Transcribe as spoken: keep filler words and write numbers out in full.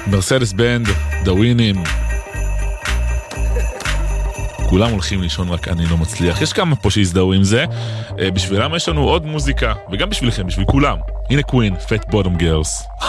מרסדס בנד, דווינים. כולם הולכים לישון, רק אני לא מצליח. יש כמה פה שהזדהו עם זה. בשבילם יש לנו עוד מוזיקה, וגם בשבילכם, בשביל כולם. הנה קווין, Fat Bottom Girls.